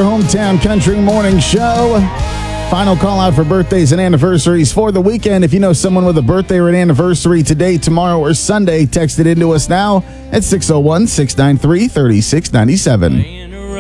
your hometown country morning show. Final call out for birthdays and anniversaries for the weekend. If you know someone with a birthday or an anniversary today, tomorrow, or Sunday, text it into us now at 601-693-3697.